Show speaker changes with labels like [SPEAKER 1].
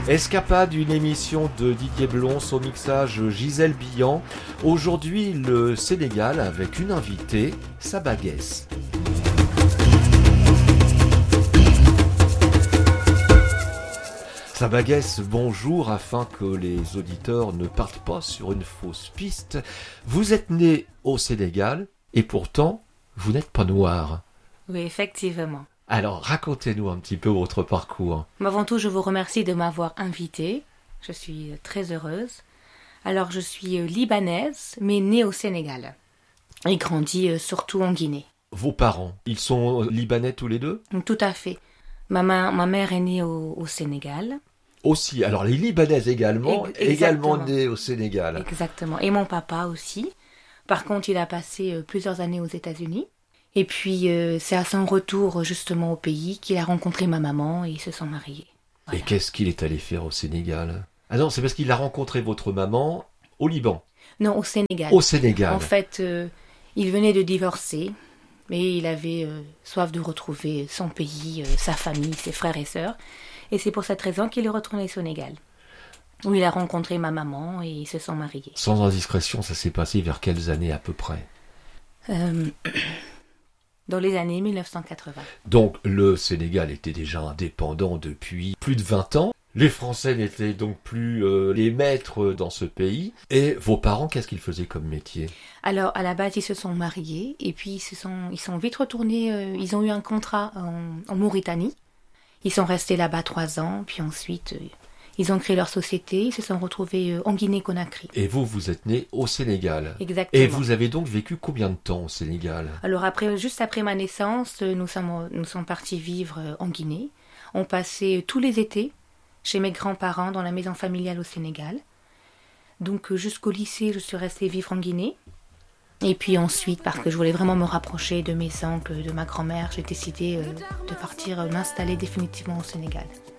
[SPEAKER 1] Escapade, une émission de Didier Blons au mixage Gisèle Billan. Aujourd'hui, le Sénégal avec une invitée, Saba Guess. Saba Guess, bonjour, afin que les auditeurs ne partent pas sur une fausse piste. Vous êtes né au Sénégal et pourtant, vous n'êtes pas noir.
[SPEAKER 2] Oui, effectivement.
[SPEAKER 1] Alors, racontez-nous un petit peu votre parcours.
[SPEAKER 2] Avant tout, je vous remercie de m'avoir invitée. Je suis très heureuse. Alors, je suis libanaise, mais née au Sénégal. Et grandie surtout en Guinée.
[SPEAKER 1] Vos parents, ils sont libanais tous les deux ?
[SPEAKER 2] Tout à fait. Ma mère est née au Sénégal.
[SPEAKER 1] Aussi, alors les libanaises également, également nées au Sénégal.
[SPEAKER 2] Exactement. Et mon papa aussi. Par contre, il a passé plusieurs années aux États-Unis. Et puis, c'est à son retour justement au pays qu'il a rencontré ma maman et ils se sont mariés. Voilà.
[SPEAKER 1] Et qu'est-ce qu'il est allé faire au Sénégal ? Ah non, c'est parce qu'il a rencontré votre maman au Liban.
[SPEAKER 2] Non, au Sénégal.
[SPEAKER 1] Au Sénégal.
[SPEAKER 2] En fait, il venait de divorcer, mais il avait soif de retrouver son pays, sa famille, ses frères et sœurs. Et c'est pour cette raison qu'il est retourné au Sénégal, où il a rencontré ma maman et ils se sont mariés.
[SPEAKER 1] Sans indiscrétion, ça s'est passé vers quelles années à peu près ?
[SPEAKER 2] Dans les années 1980.
[SPEAKER 1] Donc le Sénégal était déjà indépendant depuis plus de 20 ans. Les Français n'étaient donc plus les maîtres dans ce pays. Et vos parents, qu'est-ce qu'ils faisaient comme métier ?
[SPEAKER 2] Alors, à la base, ils se sont mariés et puis ils sont vite retournés. Ils ont eu un contrat en Mauritanie. Ils sont restés là-bas 3 ans, puis ensuite, ils ont créé leur société. Ils se sont retrouvés en Guinée-Conakry.
[SPEAKER 1] Et vous êtes né au Sénégal.
[SPEAKER 2] Exactement.
[SPEAKER 1] Et vous avez donc vécu combien de temps au Sénégal ?
[SPEAKER 2] Alors, juste après ma naissance, nous sommes partis vivre en Guinée. On passait tous les étés chez mes grands-parents dans la maison familiale au Sénégal. Donc jusqu'au lycée, je suis restée vivre en Guinée. Et puis ensuite, parce que je voulais vraiment me rapprocher de mes oncles, de ma grand-mère, j'ai décidé de partir m'installer définitivement au Sénégal.